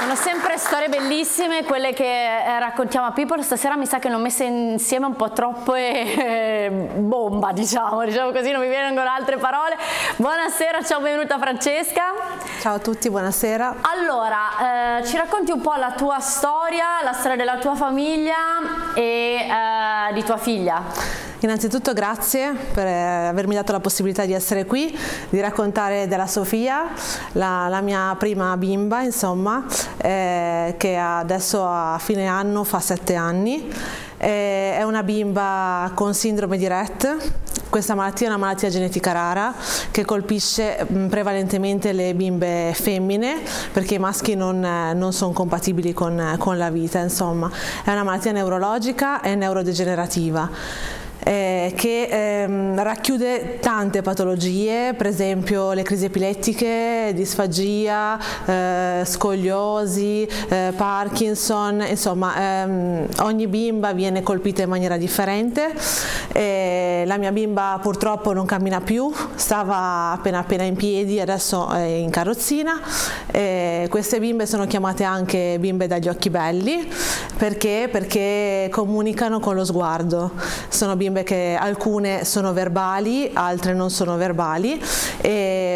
Sono sempre storie bellissime quelle che raccontiamo a People. Stasera mi sa che l'ho messe insieme un po' troppo bomba, diciamo così, non mi vengono altre parole. Buonasera, ciao, benvenuta Francesca. Ciao a tutti, buonasera. Allora, ci racconti un po' la tua storia, la storia della tua famiglia e di tua figlia. Innanzitutto grazie per avermi dato la possibilità di essere qui, di raccontare della Sofia, la mia prima bimba, insomma, che adesso a fine anno fa 7 anni. È una bimba con sindrome di Rett. Questa malattia è una malattia genetica rara che colpisce prevalentemente le bimbe femmine, perché i maschi non sono compatibili con la vita, insomma. È una malattia neurologica e neurodegenerativa. Che racchiude tante patologie, per esempio le crisi epilettiche, disfagia, scoliosi, Parkinson, insomma ogni bimba viene colpita in maniera differente. La mia bimba purtroppo non cammina più, stava appena in piedi, adesso è in carrozzina. Queste bimbe sono chiamate anche bimbe dagli occhi belli, perché comunicano con lo sguardo. Sono bimbe che alcune sono verbali, altre non sono verbali, e